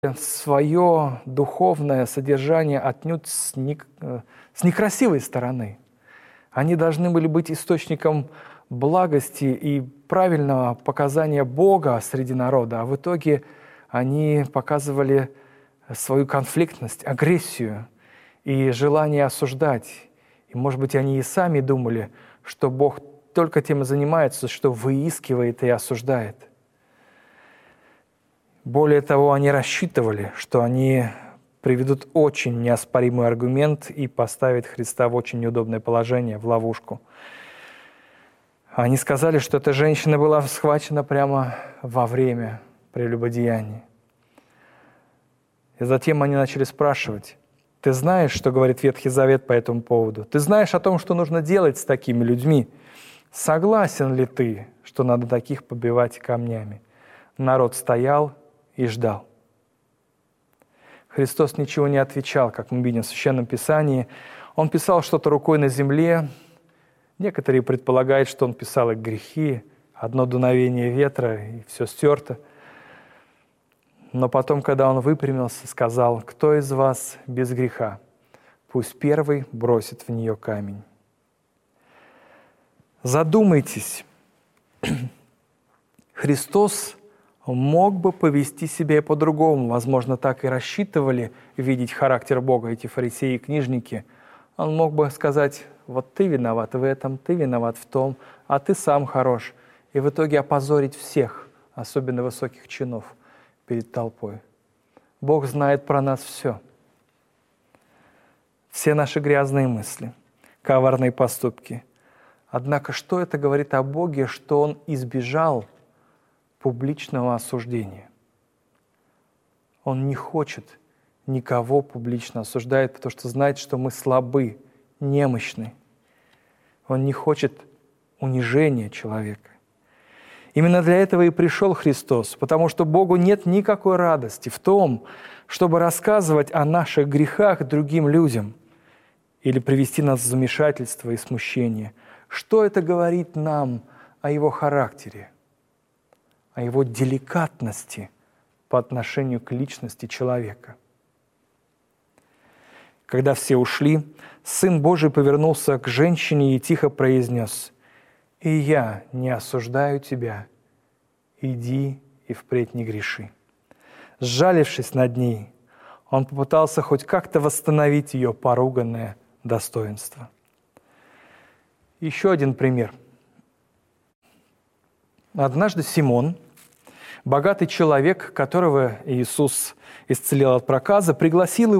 свое духовное содержание отнюдь с некрасивой стороны. Они должны были быть источником благости и правильного показания Бога среди народа, а в итоге они показывали свою конфликтность, агрессию и желание осуждать. И, может быть, они и сами думали, что Бог только тем и занимается, что выискивает и осуждает. Более того, они рассчитывали, что они приведут очень неоспоримый аргумент и поставят Христа в очень неудобное положение, в ловушку. Они сказали, что эта женщина была схвачена прямо во время прелюбодеяния. И затем они начали спрашивать: «Ты знаешь, что говорит Ветхий Завет по этому поводу? Ты знаешь о том, что нужно делать с такими людьми? Согласен ли ты, что надо таких побивать камнями?» Народ стоял и ждал. Христос ничего не отвечал, как мы видим в Священном Писании. Он писал что-то рукой на земле. Некоторые предполагают, что он писал их грехи, одно дуновение ветра, и все стерто. Но потом, когда он выпрямился, сказал: «Кто из вас без греха? Пусть первый бросит в нее камень». Задумайтесь, Христос мог бы повести себя и по-другому. Возможно, так и рассчитывали видеть характер Бога эти фарисеи и книжники. Он мог бы сказать: «Вот ты виноват в этом, ты виноват в том, а ты сам хорош». И в итоге опозорить всех, особенно высоких чинов, перед толпой. Бог знает про нас все. Все наши грязные мысли, коварные поступки. Однако что это говорит о Боге, что Он избежал публичного осуждения? Он не хочет никого публично осуждать, потому что знает, что мы слабы, немощны. Он не хочет унижения человека. Именно для этого и пришел Христос, потому что Богу нет никакой радости в том, чтобы рассказывать о наших грехах другим людям или привести нас в замешательство и смущение. Что это говорит нам о Его характере, о Его деликатности по отношению к личности человека? Когда все ушли, Сын Божий повернулся к женщине и тихо произнес: «И я не осуждаю тебя, иди и впредь не греши». Сжалившись над ней, Он попытался хоть как-то восстановить ее поруганное достоинство. Еще один пример. Однажды Симон, богатый человек, которого Иисус исцелил от проказа, пригласил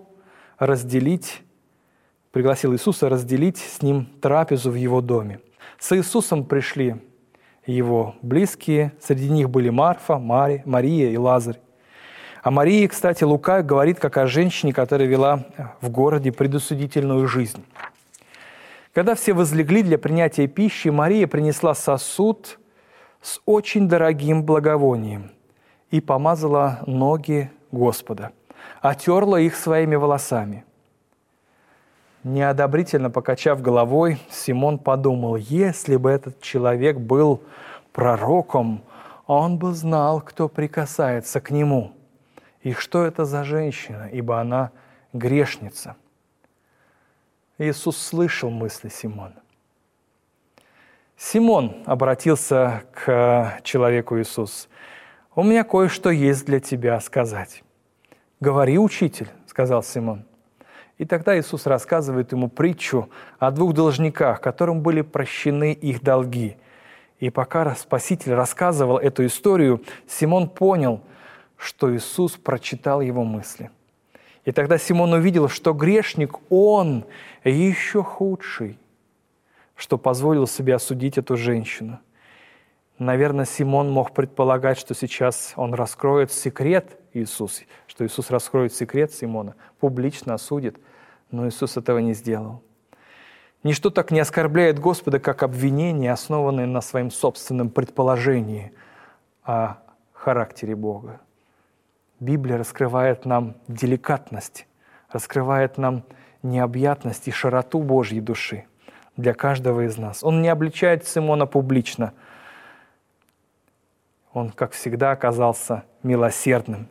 Иисуса разделить с ним трапезу в его доме. С Иисусом пришли его близкие, среди них были Марфа, Мария и Лазарь. О Марии, кстати, Лука говорит как о женщине, которая вела в городе предосудительную жизнь. Когда все возлегли для принятия пищи, Мария принесла сосуд с очень дорогим благовонием и помазала ноги Господа, отерла их своими волосами. Неодобрительно покачав головой, Симон подумал: если бы этот человек был пророком, он бы знал, кто прикасается к нему, и что это за женщина, ибо она грешница. Иисус слышал мысли Симона. «Симон», — обратился к человеку Иисус, — «у меня кое-что есть для тебя сказать». «Говори, учитель», — сказал Симон. И тогда Иисус рассказывает ему притчу о двух должниках, которым были прощены их долги. И пока Спаситель рассказывал эту историю, Симон понял, что Иисус прочитал его мысли. И тогда Симон увидел, что грешник он еще худший, что позволил себе осудить эту женщину. Наверное, Симон мог предполагать, что сейчас он раскроет секрет Иисуса, что Иисус раскроет секрет Симона, публично осудит, но Иисус этого не сделал. Ничто так не оскорбляет Господа, как обвинение, основанное на своем собственном предположении о характере Бога. Библия раскрывает нам деликатность, раскрывает нам необъятность и широту Божьей души для каждого из нас. Он не обличает Симона публично. Он, как всегда, оказался милосердным.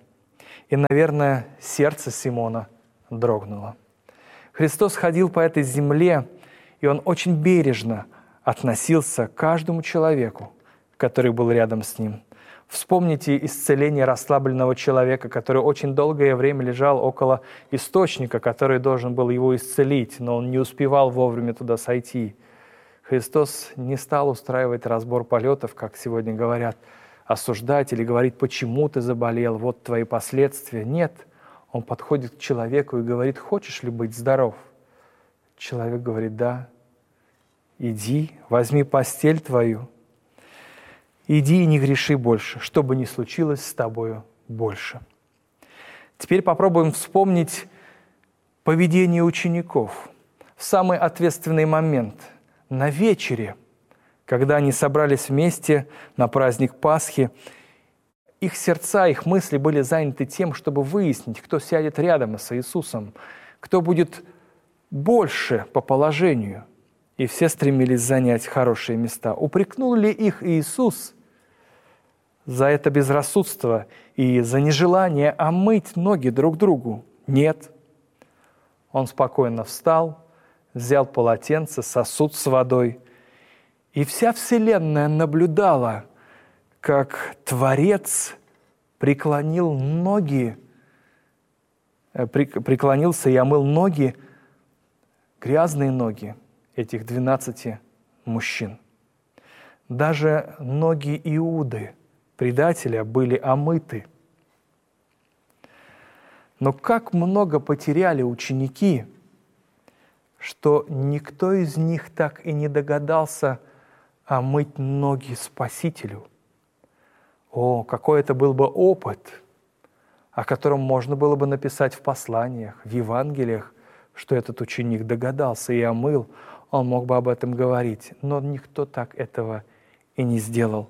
И, наверное, сердце Симона дрогнуло. Христос ходил по этой земле, и Он очень бережно относился к каждому человеку, который был рядом с Ним. Вспомните исцеление расслабленного человека, который очень долгое время лежал около источника, который должен был его исцелить, но он не успевал вовремя туда сойти. Христос не стал устраивать разбор полетов, как сегодня говорят, осуждать или говорить, почему ты заболел, вот твои последствия. Нет, Он подходит к человеку и говорит, хочешь ли быть здоров? Человек говорит, да. Иди, возьми постель твою, иди и не греши больше, что бы ни случилось с тобою больше. Теперь попробуем вспомнить поведение учеников в самый ответственный момент, на вечере, когда они собрались вместе на праздник Пасхи. Их сердца, их мысли были заняты тем, чтобы выяснить, кто сядет рядом с Иисусом, кто будет больше по положению. И все стремились занять хорошие места. Упрекнул ли их Иисус за это безрассудство и за нежелание омыть ноги друг другу? Нет. Он спокойно встал, взял полотенце, сосуд с водой, и вся вселенная наблюдала, как Творец преклонился и омыл ноги, грязные ноги этих 12 мужчин. Даже ноги Иуды, предателя, были омыты. Но как много потеряли ученики, что никто из них так и не догадался омыть ноги Спасителю. О, какой это был бы опыт, о котором можно было бы написать в посланиях, в Евангелиях, что этот ученик догадался и омыл, он мог бы об этом говорить, но никто так этого и не сделал.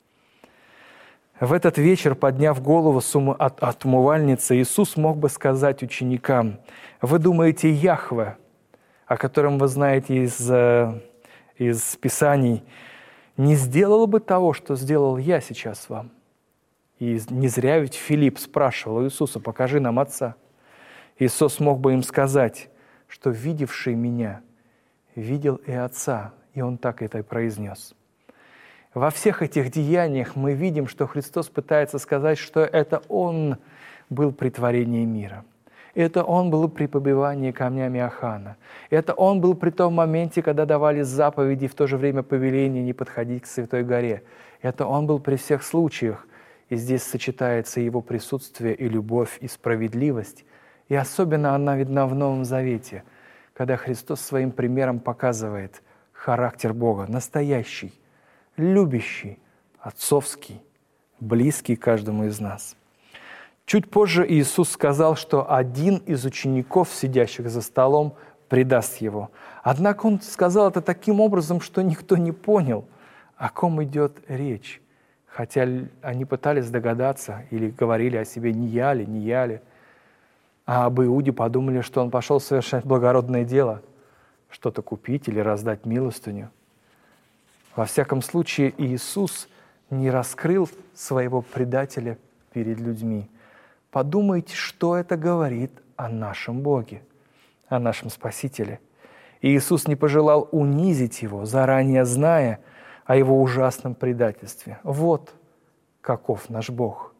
В этот вечер, подняв голову от умывальницы, Иисус мог бы сказать ученикам, «Вы думаете, Яхве, о котором вы знаете из Писаний, не сделал бы того, что сделал я сейчас вам?» И не зря ведь Филипп спрашивал у Иисуса, «Покажи нам Отца». Иисус мог бы им сказать, что видевший меня видел и Отца, и Он так это и произнес. Во всех этих деяниях мы видим, что Христос пытается сказать, что это Он был при творении мира. Это Он был при побивании камнями Ахана. Это Он был при том моменте, когда давали заповеди, в то же время повеление не подходить к Святой горе. Это Он был при всех случаях. И здесь сочетается Его присутствие и любовь, и справедливость. И особенно она видна в Новом Завете, когда Христос своим примером показывает характер Бога, настоящий, любящий, отцовский, близкий каждому из нас. Чуть позже Иисус сказал, что один из учеников, сидящих за столом, предаст Его. Однако Он сказал это таким образом, что никто не понял, о ком идет речь. Хотя они пытались догадаться или говорили о себе «не я ли, не я ли». А об Иуде подумали, что он пошел совершать благородное дело, что-то купить или раздать милостыню. Во всяком случае, Иисус не раскрыл своего предателя перед людьми. Подумайте, что это говорит о нашем Боге, о нашем Спасителе. И Иисус не пожелал унизить Его, заранее зная о Его ужасном предательстве. Вот каков наш Бог.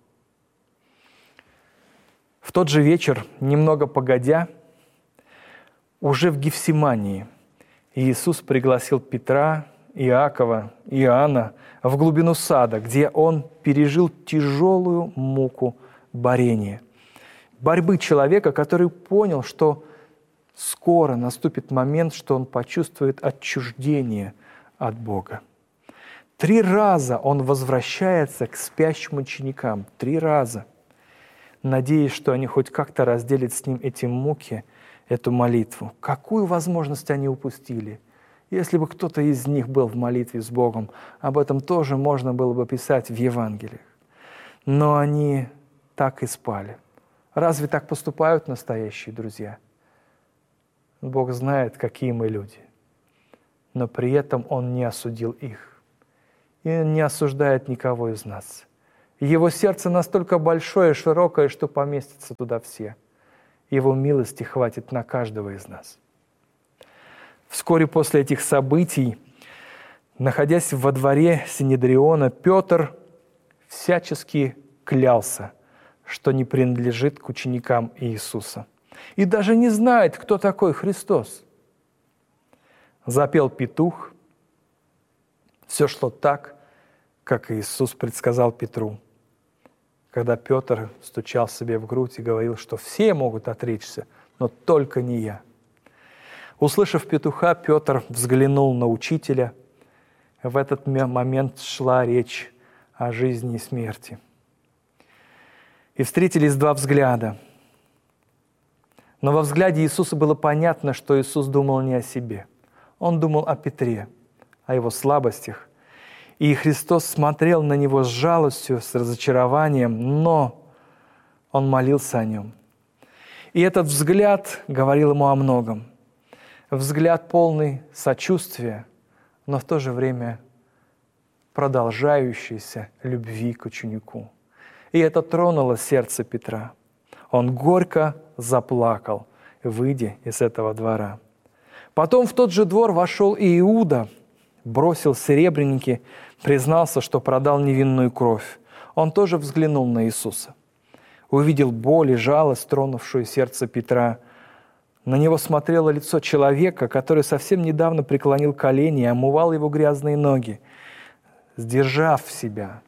В тот же вечер, немного погодя, уже в Гефсимании, Иисус пригласил Петра, Иакова, Иоанна в глубину сада, где Он пережил тяжелую муку борения. Борьбы человека, который понял, что скоро наступит момент, что он почувствует отчуждение от Бога. 3 раза он возвращается к спящим ученикам. 3 раза. Надеясь, что они хоть как-то разделят с ним эти муки, эту молитву. Какую возможность они упустили? Если бы кто-то из них был в молитве с Богом, об этом тоже можно было бы писать в Евангелиях. Но они так и спали. Разве так поступают настоящие друзья? Бог знает, какие мы люди. Но при этом Он не осудил их. И Он не осуждает никого из нас. Его сердце настолько большое и широкое, что поместится туда все. Его милости хватит на каждого из нас. Вскоре после этих событий, находясь во дворе Синедриона, Петр всячески клялся, что не принадлежит к ученикам Иисуса и даже не знает, кто такой Христос. Запел петух. Все шло так, как Иисус предсказал Петру, когда Петр стучал себе в грудь и говорил, что все могут отречься, но только не я. Услышав петуха, Петр взглянул на учителя. В этот момент шла речь о жизни и смерти. И встретились два взгляда. Но во взгляде Иисуса было понятно, что Иисус думал не о себе. Он думал о Петре, о его слабостях. И Христос смотрел на него с жалостью, с разочарованием, но он молился о нем. И этот взгляд говорил ему о многом. Взгляд полный сочувствия, но в то же время продолжающейся любви к ученику. И это тронуло сердце Петра. Он горько заплакал, выйдя из этого двора. Потом в тот же двор вошел и Иуда, бросил серебряники, признался, что продал невинную кровь. Он тоже взглянул на Иисуса. Увидел боль и жалость, тронувшую сердце Петра. На него смотрело лицо человека, который совсем недавно преклонил колени и омывал его грязные ноги. Сдержав себя,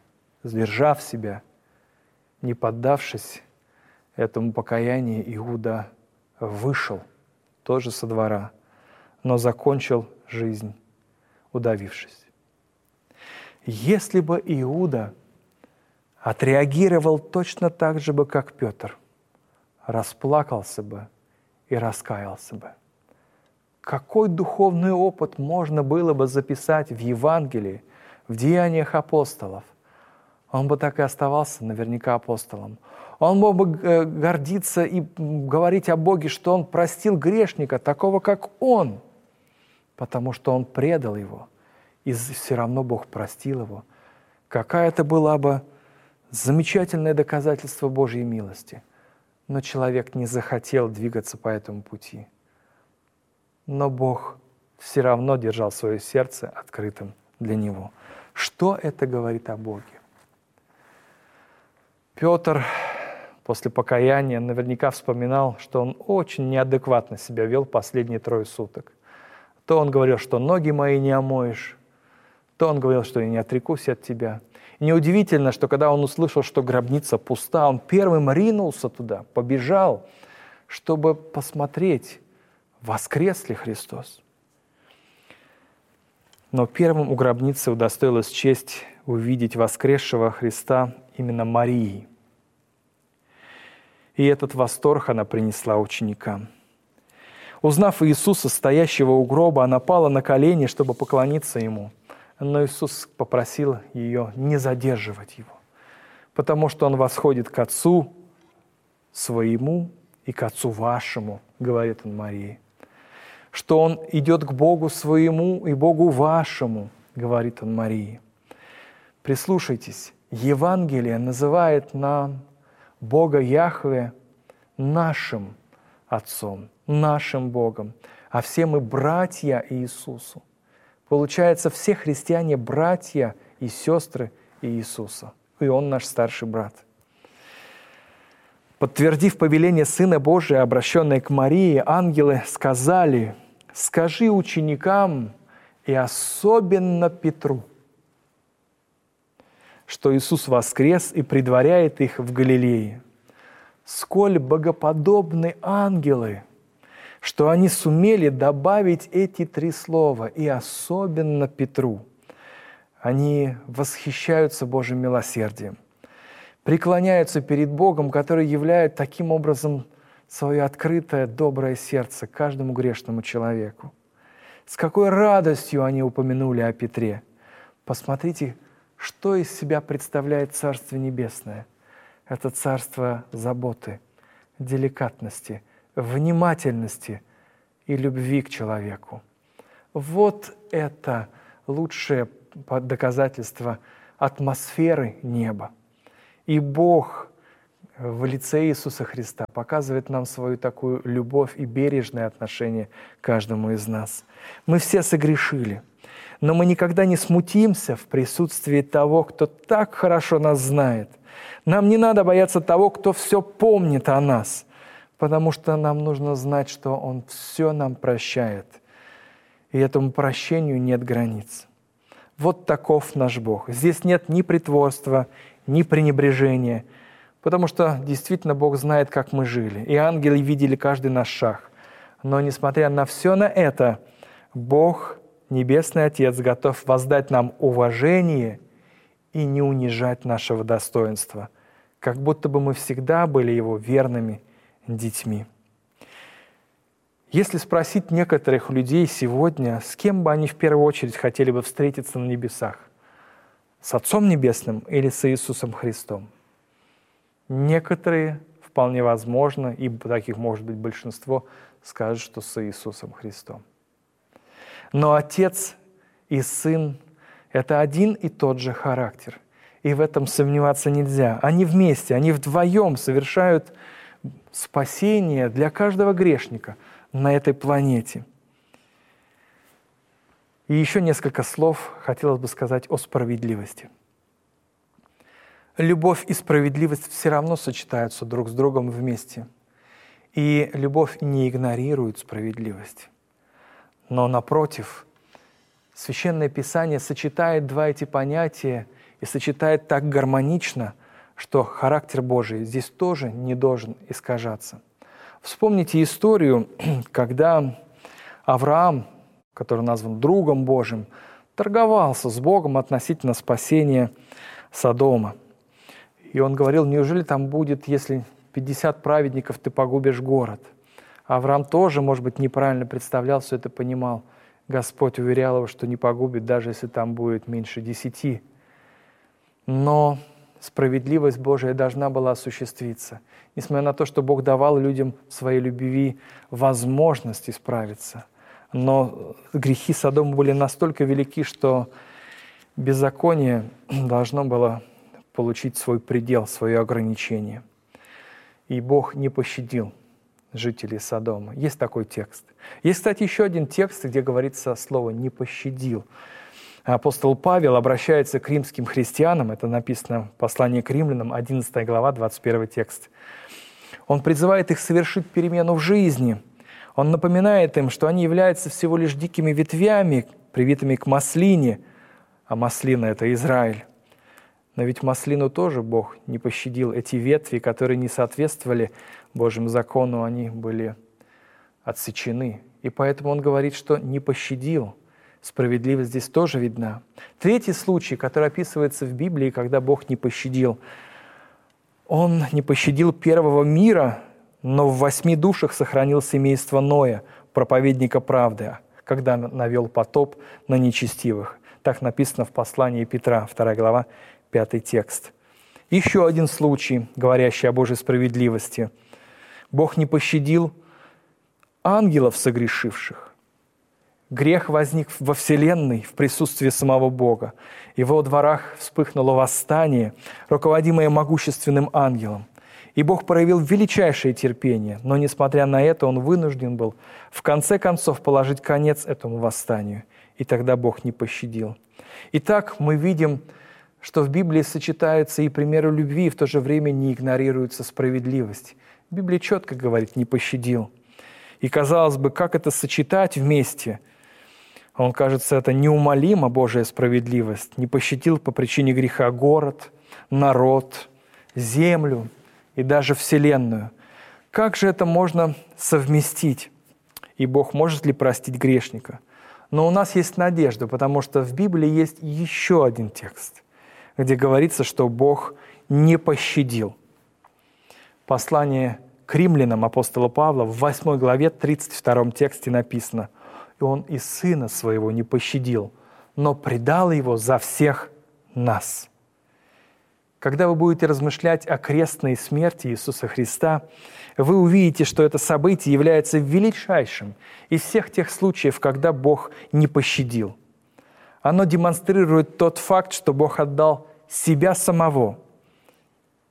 не поддавшись этому покаянию, Иуда вышел тоже со двора, но закончил жизнь, удавившись. Если бы Иуда отреагировал точно так же, как Петр, расплакался бы и раскаялся бы. Какой духовный опыт можно было бы записать в Евангелии, в Деяниях апостолов? Он бы так и оставался наверняка апостолом. Он мог бы гордиться и говорить о Боге, что Он простил грешника, такого как он, потому что он предал его, и все равно Бог простил его. Какая это была бы замечательное доказательство Божьей милости. Но человек не захотел двигаться по этому пути. Но Бог все равно держал свое сердце открытым для него. Что это говорит о Боге? Петр после покаяния наверняка вспоминал, что он очень неадекватно себя вел последние 3 суток. То он говорил, что ноги мои не омоешь, то он говорил, что я не отрекусь от тебя. И неудивительно, что когда он услышал, что гробница пуста, он первым ринулся туда, побежал, чтобы посмотреть, воскрес ли Христос. Но первым у гробницы удостоилась честь увидеть воскресшего Христа именно Марии. И этот восторг она принесла ученикам. Узнав Иисуса, стоящего у гроба, она пала на колени, чтобы поклониться Ему. Но Иисус попросил ее не задерживать Его, потому что Он восходит к Отцу Своему и к Отцу Вашему, говорит Он Марии. Что Он идет к Богу Своему и Богу Вашему, говорит Он Марии. Прислушайтесь, Евангелие называет нам Бога Яхве нашим Отцом, нашим Богом, а все мы братья Иисусу. Получается, все христиане братья и сестры Иисуса, и Он наш старший брат. Подтвердив повеление Сына Божия, обращенное к Марии, ангелы сказали: «Скажи ученикам и особенно Петру, что Иисус воскрес и предваряет их в Галилее. Сколь богоподобны ангелы, что они сумели добавить эти 3 слова, и особенно Петру. Они восхищаются Божьим милосердием, преклоняются перед Богом, который являет таким образом свое открытое, доброе сердце каждому грешному человеку. С какой радостью они упомянули о Петре. Посмотрите, что из себя представляет Царство Небесное. Это царство заботы, деликатности, внимательности и любви к человеку. Вот это лучшее доказательство атмосферы неба. И Бог в лице Иисуса Христа показывает нам свою такую любовь и бережное отношение к каждому из нас. Мы все согрешили, но мы никогда не смутимся в присутствии того, кто так хорошо нас знает. Нам не надо бояться того, кто все помнит о нас, потому что нам нужно знать, что Он все нам прощает. И этому прощению нет границ. Вот таков наш Бог. Здесь нет ни притворства, ни пренебрежения, потому что действительно Бог знает, как мы жили. И ангелы видели каждый наш шаг. Но несмотря на все на это, Бог, Небесный Отец, готов воздать нам уважение и не унижать нашего достоинства, как будто бы мы всегда были Его верными детьми. Если спросить некоторых людей сегодня, с кем бы они в первую очередь хотели бы встретиться на небесах, с Отцом Небесным или с Иисусом Христом? Некоторые, вполне возможно, и таких может быть большинство, скажут, что с Иисусом Христом. Но Отец и Сын — это один и тот же характер. И в этом сомневаться нельзя. Они вместе, они вдвоем совершают спасение для каждого грешника на этой планете. И еще несколько слов хотелось бы сказать о справедливости. Любовь и справедливость все равно сочетаются друг с другом вместе. И любовь не игнорирует справедливость. Но напротив, Священное Писание сочетает два эти понятия и сочетает так гармонично, что характер Божий здесь тоже не должен искажаться. Вспомните историю, когда Авраам, который назван другом Божьим, торговался с Богом относительно спасения Содома. И он говорил: неужели там будет, если 50 праведников, ты погубишь город? Авраам тоже, может быть, неправильно представлял, все это понимал. Господь уверял его, что не погубит, даже если там будет меньше 10. Но справедливость Божия должна была осуществиться. Несмотря на то, что Бог давал людям своей любви возможность исправиться. Но грехи Содома были настолько велики, что беззаконие должно было получить свой предел, свое ограничение. И Бог не пощадил жителей Содома. Есть такой текст. Есть, кстати, еще один текст, где говорится слово «не пощадил». Апостол Павел обращается к римским христианам, это написано в послании к римлянам, 11 глава, 21 текст. Он призывает их совершить перемену в жизни. Он напоминает им, что они являются всего лишь дикими ветвями, привитыми к маслине, а маслина — это Израиль. Но ведь маслину тоже Бог не пощадил. Эти ветви, которые не соответствовали Божьему закону, они были отсечены. И поэтому он говорит, что не пощадил. Справедливость здесь тоже видна. Третий случай, который описывается в Библии, когда Бог не пощадил. Он не пощадил первого мира, но в 8 душах сохранил семейство Ноя, проповедника правды, когда навел потоп на нечестивых. Так написано в послании Петра, 2 глава, 5 текст. Еще один случай, говорящий о Божьей справедливости. Бог не пощадил ангелов согрешивших. Грех возник во Вселенной в присутствии самого Бога. И в его дворах вспыхнуло восстание, руководимое могущественным ангелом. И Бог проявил величайшее терпение, но, несмотря на это, Он вынужден был в конце концов положить конец этому восстанию. И тогда Бог не пощадил. Итак, мы видим, что в Библии сочетаются и примеры любви, и в то же время не игнорируется справедливость. Библия четко говорит «не пощадил». И, казалось бы, как это сочетать вместе? Он, кажется, это неумолимо Божья справедливость. Не пощадил по причине греха город, народ, землю и даже Вселенную. Как же это можно совместить? И Бог может ли простить грешника? Но у нас есть надежда, потому что в Библии есть еще один текст, где говорится, что Бог не пощадил. Послание к римлянам апостола Павла в 8 главе 32 тексте написано: «И Он и Сына Своего не пощадил, но предал Его за всех нас». Когда вы будете размышлять о крестной смерти Иисуса Христа, вы увидите, что это событие является величайшим из всех тех случаев, когда Бог не пощадил. Оно демонстрирует тот факт, что Бог отдал Себя Самого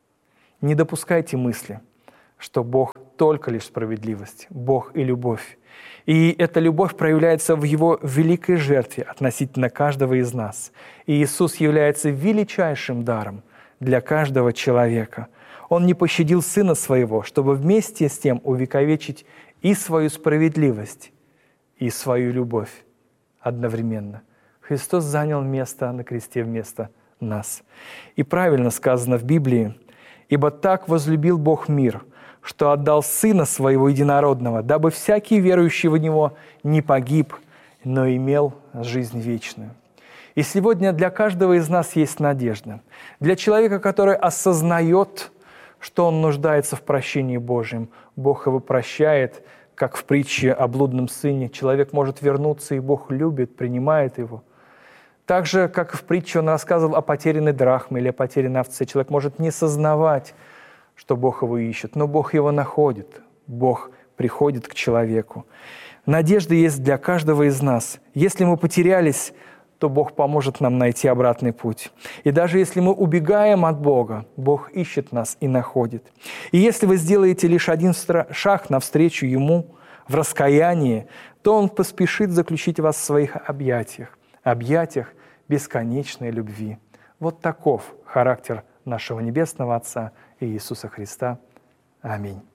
Не допускайте мысли, что Бог только лишь справедливость, Бог и любовь. И эта любовь проявляется в Его великой жертве относительно каждого из нас. И Иисус является величайшим даром для каждого человека. Он не пощадил Сына Своего, чтобы вместе с тем увековечить и свою справедливость, и свою любовь одновременно. Христос занял место на кресте вместо нас. И правильно сказано в Библии: «Ибо так возлюбил Бог мир, что отдал Сына Своего Единородного, дабы всякий верующий в Него не погиб, но имел жизнь вечную». И сегодня для каждого из нас есть надежда. Для человека, который осознает, что он нуждается в прощении Божьем, Бог его прощает, как в притче о блудном сыне. Человек может вернуться, и Бог любит, принимает его. Так же, как и в притче он рассказывал о потерянной драхме или о потерянной овце. Человек может не сознавать, что Бог его ищет, но Бог его находит. Бог приходит к человеку. Надежда есть для каждого из нас. Если мы потерялись, то Бог поможет нам найти обратный путь. И даже если мы убегаем от Бога, Бог ищет нас и находит. И если вы сделаете лишь один шаг навстречу Ему в раскаянии, то Он поспешит заключить вас в своих объятиях бесконечной любви. Вот таков характер нашего Небесного Отца и Иисуса Христа. Аминь.